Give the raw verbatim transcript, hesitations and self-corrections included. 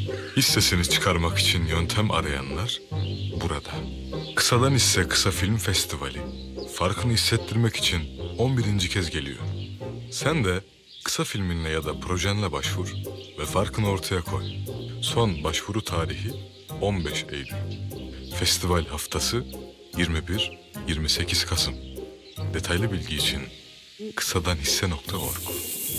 Hissesini çıkarmak için yöntem arayanlar burada. Kısadan Hisse Kısa Film Festivali farkını hissettirmek için on birinci kez geliyor. Sen de kısa filminle ya da projenle başvur ve farkını ortaya koy. Son başvuru tarihi on beş Eylül. Festival haftası yirmi bir yirmi sekiz Kasım. Detaylı bilgi için kısadanhisse nokta org.